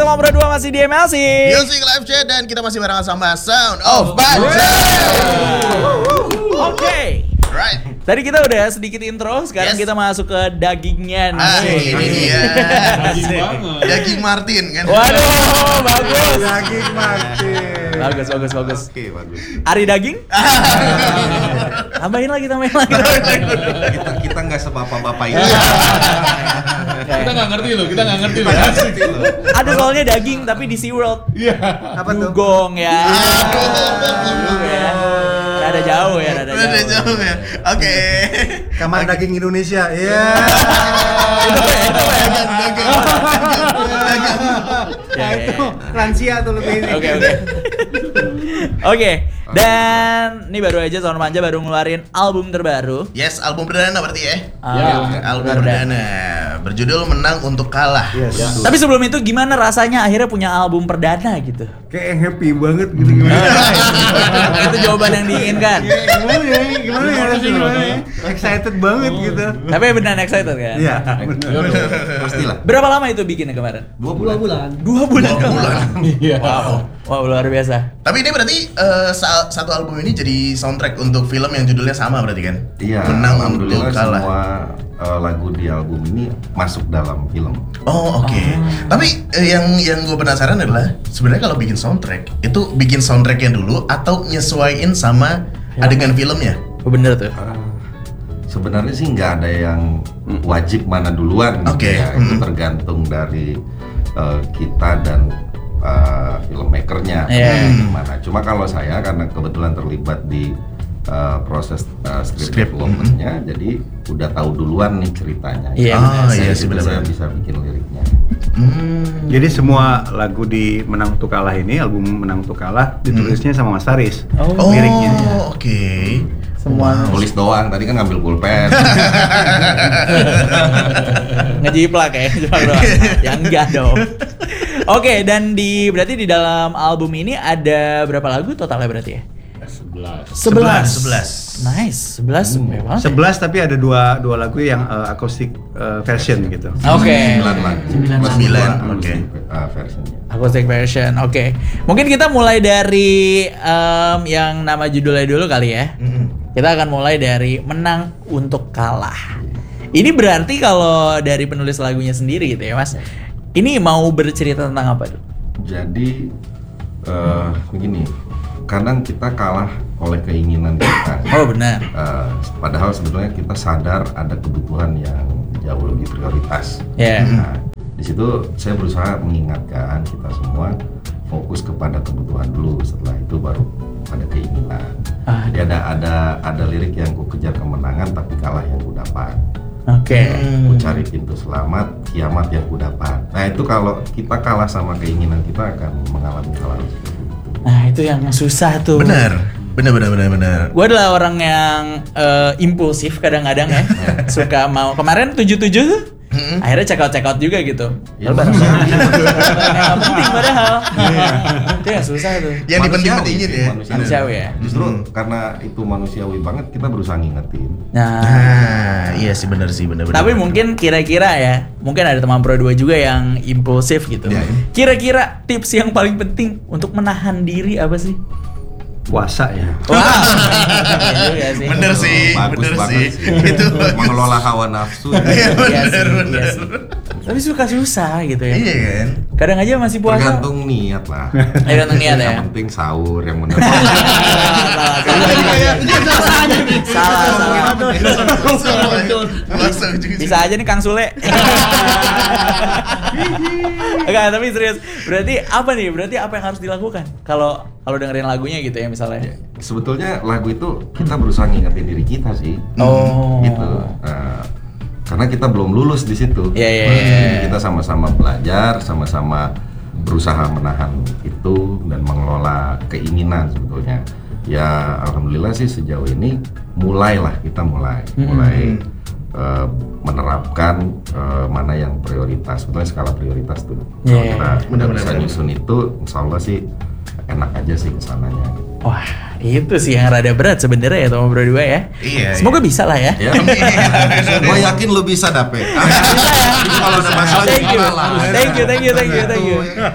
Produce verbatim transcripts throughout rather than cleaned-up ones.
Teman Pro dua masih di M L C Music Live Chat dan kita masih barengan sama Sound of Budget. Oke. Right. Tadi kita udah sedikit intro, sekarang Yes. kita masuk ke dagingnya nih. Ah, ini dia. Daging banget. Daging Martin kan. Waduh, bagus. Daging Martin. Bagus, bagus, bagus. Oke, bagus. Ari daging? Tambahin lagi, tambahin lagi. Kita kita nggak sebapak-bapak ini. Kita nggak ngerti loh, kita nggak ngerti loh. Ada soalnya daging tapi di SeaWorld. Iya. Apa tuh? Dugong ya. Dugong ya. Rada jauh ya, rada jauh. Udah jauh ya. Oke. Kamar daging Indonesia. Iya. Dagang, dagang. Nah, itu lansia tuh lebih ini. Oke, oke. Oke, dan ini baru aja Sound Manja baru ngeluarin album terbaru. Yes, album perdana berarti ya. Album Album perdana berjudul Menang Untuk Kalah. Yes. Tapi sebelum itu gimana rasanya akhirnya punya album perdana gitu? Kayak happy banget gitu gimana? Itu jawaban yang diinginkan. Ya, gimana ya? Gimana ya? Gimana ya? Excited banget gitu. Tapi beneran excited kan? Iya, benar. Pastilah. Berapa lama itu bikinnya kemarin? Dua bulan. Dua bulan. Dua bulan. Iya. Wow, wow luar biasa. Tapi ini berarti eh, sa- satu album ini jadi soundtrack untuk film yang judulnya sama berarti kan? Iya. Menang Untuk Alhamdulillah Kalah. semua uh, lagu di album ini masuk dalam film. Oh oke. Tapi eh, yang yang gue penasaran adalah sebenarnya kalau bikin soundtrack itu bikin soundtracknya dulu atau nyesuaiin sama adegan filmnya? Oh, bener tuh. Uh, sebenarnya sih nggak ada yang wajib mana duluan gitu Oke. ya. Itu Mm. tergantung dari uh, kita dan uh, filmmakernya Iya. gimana. Cuma kalau saya karena kebetulan terlibat di uh, proses uh, script Script, development-nya, jadi udah tahu duluan nih ceritanya. Iya, Ah, benar. iya Dari sih, situ benar-benar. saya bisa bikin liriknya. Hmm. Jadi semua lagu di Menang Untuk Kalah ini, album Menang Untuk Kalah ditulisnya sama Mas Taris. Oh, Liriknya. Oh oke. semua Tulis doang, tadi kan ngambil pulpen. ngejiplak ya, cuma doang. Ya enggak dong. Oke, dan di berarti di dalam album ini ada berapa lagu totalnya berarti ya? Sebelas. Sebelas. Sebelas. Nice, sebelas. Hmm. Banyak banget ya. sebelas tapi ada dua dua lagu yang uh, acoustic uh, version gitu. Oke. Sembilan lagu. Sembilan, Dua oke. uh, versinya. Acoustic version, oke. Mungkin kita mulai dari em, yang nama judulnya dulu kali ya. Mm-mm. Kita akan mulai dari Menang Untuk Kalah. Ini berarti kalau dari penulis lagunya sendiri gitu ya Mas. Ini mau bercerita tentang apa tuh? Jadi uh, begini, kadang kita kalah oleh keinginan kita. Oh benar. Uh, padahal sebetulnya kita sadar ada kebutuhan yang jauh lebih prioritas. Ya. Nah, di situ saya berusaha mengingatkan kita semua fokus kepada kebutuhan dulu, setelah itu baru pada keinginan. Ah, Jadi ada ada ada lirik yang ku kejar kemenangan tapi kalah yang ku dapat. Oke. Ku cari pintu selamat, kiamat yang ku dapat. Nah itu kalau kita kalah sama keinginan kita akan mengalami hal seperti itu. Nah itu yang susah tuh. Benar. Benar benar benar benar. Gue adalah orang yang eh, impulsif kadang-kadang ya. Suka mau kemarin tujuh tujuh tuh. Mm-mm. Akhirnya check out check out juga gitu. Ya, Padahal manusiawi. nggak penting padahal. Itu yang susah tuh. Yang Manusiawi dipenting-pentingin sih, ya. manusiawi. Manusiawi ya. Justru Hmm. karena itu manusiawi banget kita berusaha ngingetin. Nah. Nah, iya sih benar sih benar benar. Tapi mungkin kira-kira ya, mungkin ada teman Pro dua juga yang impulsif gitu. Ya, ya. Kira-kira tips yang paling penting untuk menahan diri apa sih? Puasa ya. Wah, iya juga sih. Bener sih, Bagus bener banget sih. sih. Itu bagus. Mengelola hawa nafsu. Iya Iya benar sih, iya benar. sih. Tapi suka susah gitu ya. Iya kan? Kadang aja masih puasa. Tergantung niat lah. Eh, tergantung niat ya. Yang penting sahur yang benar. Salah, salah, salah. Langsung juga. Bisa aja nih Kang Sule. Enggak, tapi serius. Berarti apa nih? Berarti apa yang harus dilakukan? Kalau kalau dengerin lagunya gitu ya misalnya. Sebetulnya lagu itu kita berusaha ngingetin diri kita sih. Oh. Gitu. Nah, karena kita belum lulus di situ. Iya, iya, Jadi iya. kita sama-sama belajar, sama-sama berusaha menahan itu dan mengelola keinginan sebetulnya. Ya alhamdulillah sih sejauh ini mulailah kita mulai Mm-mm. mulai eh, menerapkan eh, mana yang prioritas. Sebetulnya skala prioritas tuh. Kalau Iya, kita benar-benar. bisa nyusun itu, insya Allah sih enak aja sih kesananya. Wah, itu sih yang rada berat sebenarnya ya teman berdua ya. Iya, Semoga bisa lah ya. Ya, gue yakin lo bisa Dape. Kalau ada masalah Thank you. gimana lah. Thank you, thank you, thank you, thank you.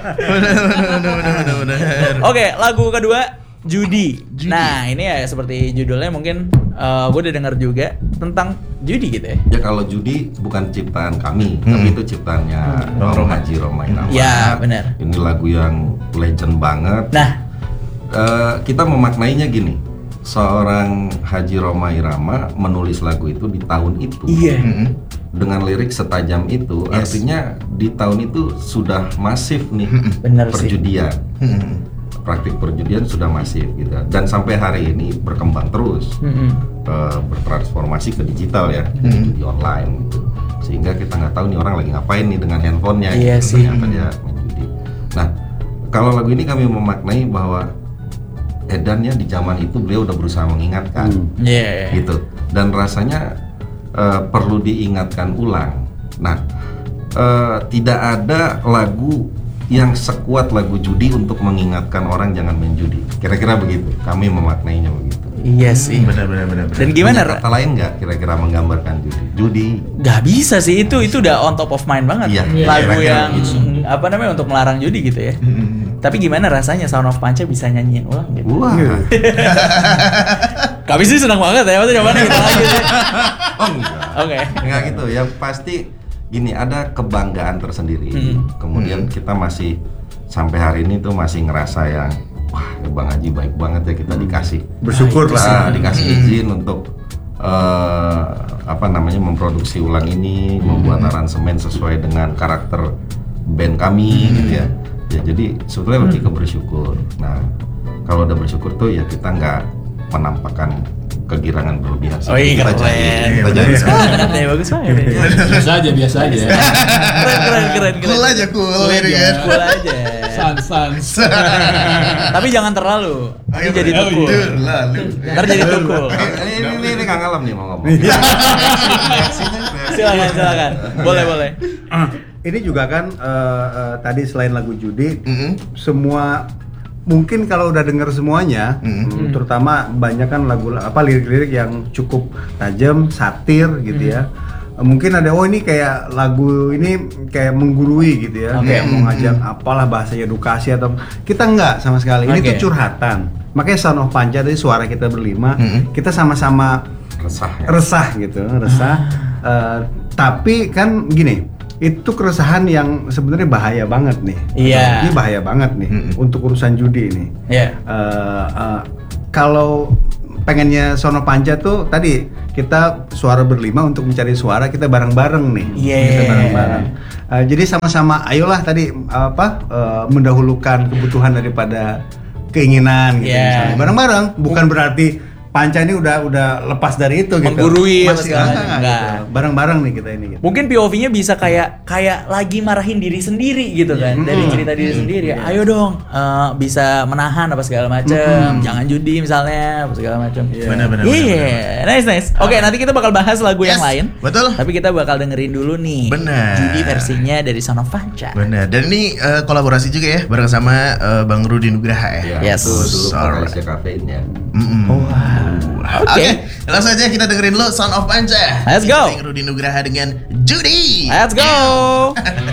Oke, lagu kedua judi. Judi. Nah, ini ya seperti judulnya mungkin uh, gue udah dengar juga tentang judi gitu ya. Ya kalau judi bukan ciptaan kami, Hmm. tapi itu ciptaannya Om Haji Roma Irama. Ya, benar. Ini lagu yang legend banget. Nah, Eh, kita memaknainya gini, seorang Haji Roma Irama menulis lagu itu di tahun itu. iya. Mm-mm. Dengan lirik setajam itu, Yes. artinya di tahun itu sudah masif nih Benar sih. perjudian. Mm-mm. Praktik perjudian sudah masif gitu. Dan sampai hari ini berkembang terus. Mm-mm. eh, bertransformasi ke digital ya, Hmm. di online gitu. Sehingga kita nggak tahu nih orang lagi ngapain nih dengan handphonenya. Iya gitu. sih. Ternyata dia main judi. Nah, kalau lagu ini kami memaknai bahwa edannya di zaman itu beliau udah berusaha mengingatkan, Iya. gitu. Dan rasanya eh, perlu diingatkan ulang. Nah, eh, tidak ada lagu yang sekuat lagu judi untuk mengingatkan orang jangan main judi. Kira-kira begitu. Kami memaknainya begitu. Iya sih. Benar benar benar. Dan Punya gimana? kata lain nggak kira-kira menggambarkan judi? Judi Gak bisa sih, itu itu udah on top of mind banget. Iya, Lagu kira-kira yang gitu. apa namanya untuk melarang judi gitu ya. Mm-mm. Tapi gimana rasanya Sound of Panca bisa nyanyiin ulang gitu? Wah. Kami sih senang banget ya, maksudnya mana gitu lagi sih. Oh enggak. Oke. Enggak gitu. Yang pasti gini, ada kebanggaan tersendiri. Hmm. Kemudian kita masih sampai hari ini tuh masih ngerasa yang wah, Bang Haji baik banget ya kita dikasih. Bersyukur lah. Ah, dikasih izin untuk eh, apa namanya memproduksi ulang ini, membuat aransemen sesuai dengan karakter band kami gitu ya. Ya jadi sebetulnya lebih ke bersyukur. Nah, kalau udah bersyukur tuh ya kita nggak menampakkan kegirangan berlebihan. Oh iya, Kita keren. jadi- kita Iya, jadi benar. Banget ya, bagus banget. ya. Biasa aja, biasa aja. Keren, keren, keren, keren. Cool aja cool, Cool ini aja. kan. Cool aja. Sans, sans. Tapi jangan terlalu. Nanti Ayo, jadi oh, tukul. iya. Lalu. Ntar jadi tukul. ini ini ini, ini Kang Alam nih mau ngomong. Silakan, silakan. Boleh, boleh. Ini juga kan eh, eh, tadi selain lagu judi, Mm-mm. semua mungkin kalau udah denger semuanya, Mm. mm, terutama banyak kan lagu apa lirik-lirik yang cukup tajam, satir gitu ya. Eh, Mungkin ada oh ini kayak lagu ini kayak menggurui gitu ya, Oke. kayak mau ngajak apalah bahasa edukasi atau kita enggak sama sekali. Ini Oke. tuh curhatan. Makanya Sound of Panca tadi suara kita berlima, Mm-mm. kita sama-sama Resah ya. resah gitu, resah. Eh, tapi kan gini, itu keresahan yang sebenarnya bahaya banget nih. Iya. Ini bahaya banget nih Mm-mm. untuk urusan judi ini. Iya. Eh, eh, kalau pengennya Sono Panca tuh tadi kita suara berlima untuk mencari suara kita bareng-bareng nih. Iya. Kita bareng-bareng. Eh, jadi sama-sama, ayolah tadi apa eh, mendahulukan kebutuhan daripada keinginan gitu. Iya. misalnya. Bareng-bareng, bukan berarti Panca ini udah udah lepas dari itu gitu. Menggurui apa Masih segala enggak, macam. gitu. Enggak. Bareng-bareng nih kita ini gitu. Mungkin P O V-nya bisa kayak kayak lagi marahin diri sendiri gitu kan, dari Mm. cerita diri sendiri. Ayo dong, eh, bisa menahan apa segala macam, Mm. jangan judi misalnya, apa segala macam. Benar, benar, Iya, benar, nice nice. Oke, nanti kita bakal bahas lagu yang Yes, lain. betul. Tapi kita bakal dengerin dulu nih. Benar. Judi versinya dari Sound of Panca. Benar. Dan ini eh, kolaborasi juga ya bareng sama eh, Bang Rudi Nugraha ya. Ya, Yes. itu dulu Alright. vokalisnya Kafein ya. Mm-mm. Oke. Oke, langsung aja kita dengerin lo Sound of Panca. Let's go. Featuring Rudi Nugraha dengan Judi. Let's go.